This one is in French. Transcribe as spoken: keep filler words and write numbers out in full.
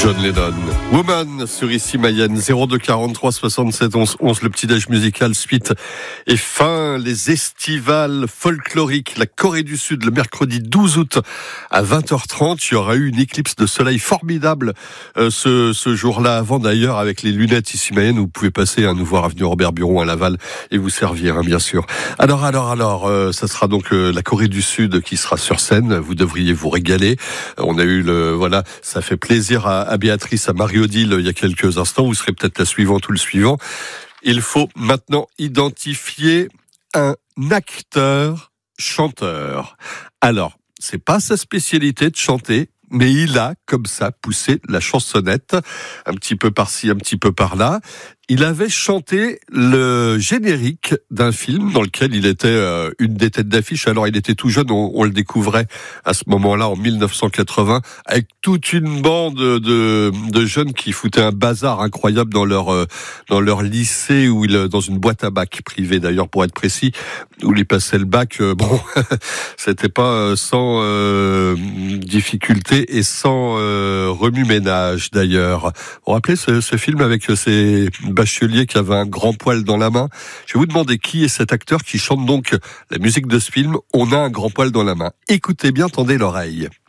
John Lennon. Woman sur Ici Mayenne, zéro deux quarante-trois soixante-sept onze onze, le petit-déj musical, suite et fin, les estivales folkloriques, la Corée du Sud, le mercredi douze août à vingt heures trente. Il y aura eu une éclipse de soleil formidable euh, ce, ce jour-là, avant d'ailleurs, avec les lunettes Ici Mayenne, où vous pouvez passer à nous voir avenue Robert Buron à Laval et vous servir, hein, bien sûr. Alors, alors, alors, euh, ça sera donc euh, la Corée du Sud qui sera sur scène. Vous devriez vous régaler. On a eu le, voilà, ça fait plaisir à, à Béatrice, à Marie-Odile il y a quelques instants. Vous serez peut-être la suivante ou le suivant. Il faut maintenant identifier un acteur chanteur. Alors, c'est pas sa spécialité de chanter, mais il a, comme ça, poussé la chansonnette, un petit peu par-ci, un petit peu par-là. Il avait chanté le générique d'un film dans lequel il était euh, une des têtes d'affiche. Alors, il était tout jeune, on, on le découvrait à ce moment-là, en mille neuf cent quatre-vingts, avec toute une bande de, de jeunes qui foutaient un bazar incroyable dans leur euh, dans leur lycée, où il, dans une boîte à bac privée d'ailleurs, pour être précis, où il passait le bac. Euh, bon, c'était pas euh, sans euh, difficulté et sans euh, remue-ménage d'ailleurs. Vous vous rappelez ce, ce film avec ces bacheliers qui avait un grand poil dans la main? Je vais vous demander qui est cet acteur qui chante donc la musique de ce film. On a un grand poil dans la main. Écoutez bien, tendez l'oreille.